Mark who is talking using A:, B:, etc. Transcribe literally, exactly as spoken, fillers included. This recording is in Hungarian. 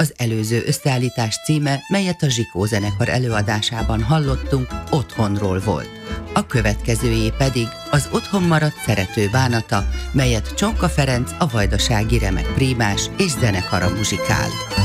A: Az előző összeállítás címe, melyet a Zsikó zenekar előadásában hallottunk, Otthonról volt. A következőjé pedig az Otthon maradt szerető bánata, melyet Csonka Ferenc, a vajdasági remek prímás és zenekara muzsikál.